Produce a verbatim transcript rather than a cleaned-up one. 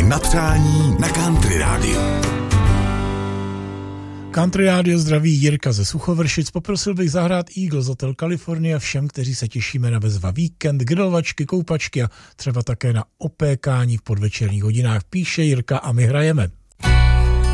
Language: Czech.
na přání na Country Rádiu. Country Rádio zdraví Jirka ze Suchovršic. Poprosil bych zahrát Eagles Hotel California všem, kteří se těšíme na bezva víkend, grilovačky, koupačky a třeba také na opékání v podvečerních hodinách. Píše Jirka a my hrajeme.